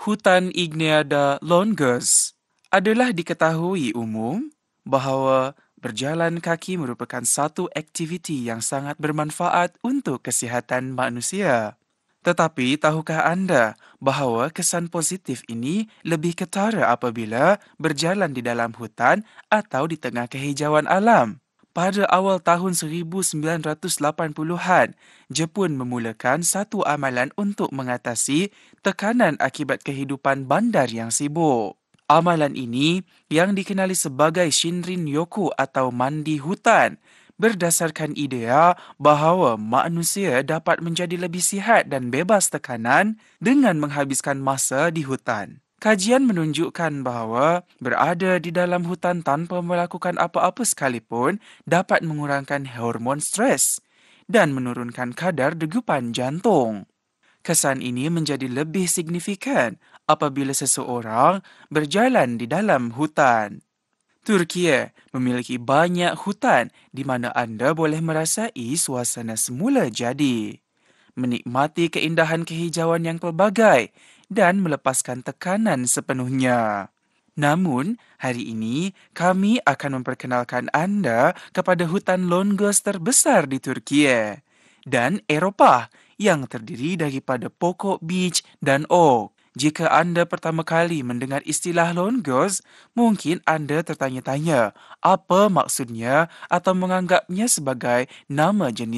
Hutan Igneada Longus adalah diketahui umum bahawa berjalan kaki merupakan satu aktiviti yang sangat bermanfaat untuk kesihatan manusia. Tetapi tahukah anda bahawa kesan positif ini lebih ketara apabila berjalan di dalam hutan atau di tengah kehijauan alam? Pada awal tahun 1980-an, Jepun memulakan satu amalan untuk mengatasi tekanan akibat kehidupan bandar yang sibuk. Amalan ini, yang dikenali sebagai Shinrin-yoku atau mandi hutan, berdasarkan idea bahawa manusia dapat menjadi lebih sihat dan bebas tekanan dengan menghabiskan masa di hutan. Kajian menunjukkan bahawa berada di dalam hutan tanpa melakukan apa-apa sekalipun dapat mengurangkan hormon stres dan menurunkan kadar degupan jantung. Kesan ini menjadi lebih signifikan apabila seseorang berjalan di dalam hutan. Turki memiliki banyak hutan di mana anda boleh merasai suasana semula jadi, menikmati keindahan kehijauan yang pelbagai dan melepaskan tekanan sepenuhnya. Namun, hari ini kami akan memperkenalkan anda kepada hutan Longus terbesar di Turki dan Eropah yang terdiri daripada pokok beech dan oak. Jika anda pertama kali mendengar istilah Longus, mungkin anda tertanya-tanya apa maksudnya atau menganggapnya sebagai nama jenis